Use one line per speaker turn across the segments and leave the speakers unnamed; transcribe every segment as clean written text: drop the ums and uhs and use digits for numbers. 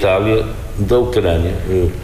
Itália, da Ucrânia.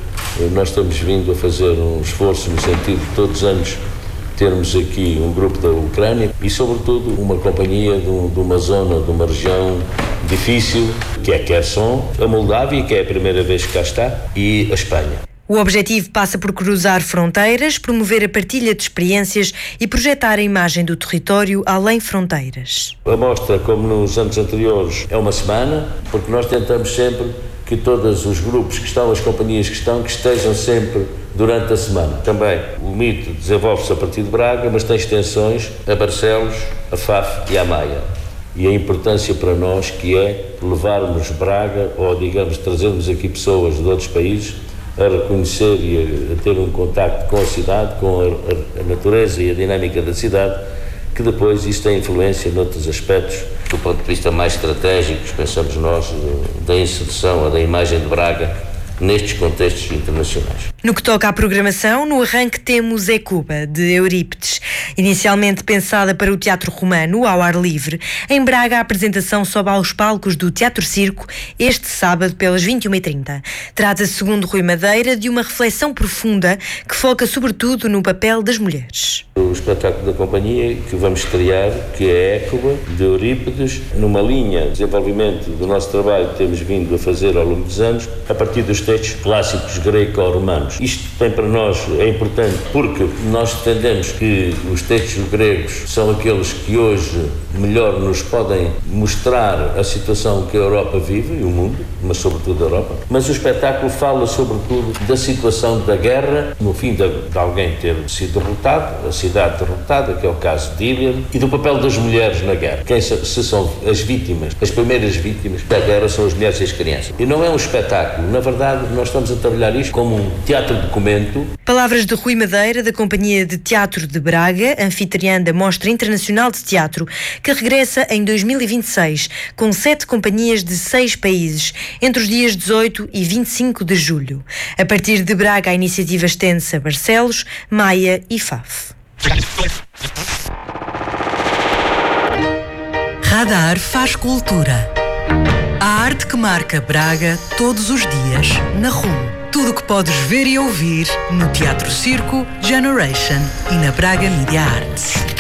Nós estamos vindo a fazer um esforço no sentido de todos os anos termos aqui um grupo da Ucrânia e, sobretudo, uma companhia de uma zona, de uma região difícil, que é Kherson, a Moldávia, que é a primeira vez que cá está, e a Espanha.
O objetivo passa por cruzar fronteiras, promover a partilha de experiências e projetar a imagem do território além fronteiras.
A mostra, como nos anos anteriores, é uma semana, porque nós tentamos sempre que todos os grupos que estão, as companhias que estejam sempre durante a semana. Também o mito desenvolve-se a partir de Braga, mas tem extensões a Barcelos, a Faf e a Maia. E a importância para nós que é levarmos Braga, ou digamos, trazermos aqui pessoas de outros países, a reconhecer e a ter um contacto com a cidade, com a natureza e a dinâmica da cidade, que depois isso tem influência noutros aspectos, do ponto de vista mais estratégico, pensamos nós, da inserção ou da imagem de Braga nestes contextos internacionais.
No que toca à programação, no arranque temos Cuba, de Eurípides. Inicialmente pensada para o Teatro Romano, ao ar livre, em Braga a apresentação sobe aos palcos do Teatro Circo este sábado pelas 21h30. Trata-se, segundo Rui Madeira, de uma reflexão profunda que foca sobretudo no papel das mulheres.
O espetáculo da companhia que vamos estrear, que é Cuba, de Eurípides, numa linha de desenvolvimento do nosso trabalho que temos vindo a fazer ao longo dos anos, a partir dos textos clássicos greco-romanos. Isto tem para nós, é importante, porque nós entendemos que os textos gregos são aqueles que hoje melhor nos podem mostrar a situação que a Europa vive, e o mundo, mas sobretudo a Europa. Mas o espetáculo fala sobretudo da situação da guerra, no fim de alguém ter sido derrotado, a cidade derrotada, que é o caso de Iliad, e do papel das mulheres na guerra. Quem se são as vítimas, as primeiras vítimas da guerra são as mulheres e as crianças. E não é um espetáculo, na verdade nós estamos a trabalhar isto como um teatro-documento.
Palavras de Rui Madeira, da Companhia de Teatro de Braga, anfitriã da Mostra Internacional de Teatro, que regressa em 2026, com 7 companhias de 6 países, entre os dias 18 e 25 de julho. A partir de Braga, a iniciativa estende-se a Barcelos, Maia e Faf.
Radar faz cultura. A arte que marca Braga todos os dias na RUM. Tudo o que podes ver e ouvir no Teatro Circo, Generation e na Braga Media Arts.